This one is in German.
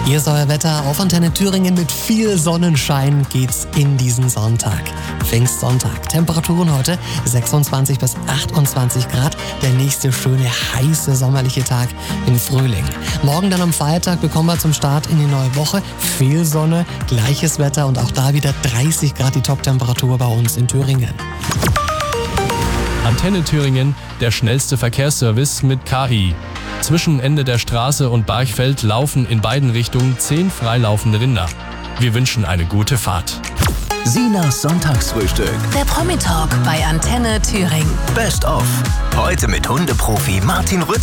Hier ist euer Wetter auf Antenne Thüringen. Mit viel Sonnenschein geht's in diesen Sonntag. Pfingstsonntag. Temperaturen heute 26 bis 28 Grad. Der nächste schöne, heiße, sommerliche Tag im Frühling. Morgen dann am Feiertag bekommen wir zum Start in die neue Woche viel Sonne, gleiches Wetter und auch da wieder 30 Grad die Top-Temperatur bei uns in Thüringen. Antenne Thüringen, der schnellste Verkehrsservice mit KI. Zwischen Ende der Straße und Barchfeld laufen in beiden Richtungen 10 freilaufende Rinder. Wir wünschen eine gute Fahrt. Sinas Sonntagsfrühstück. Der Promi-Talk bei Antenne Thüringen. Best of. Heute mit Hundeprofi Martin Rützel.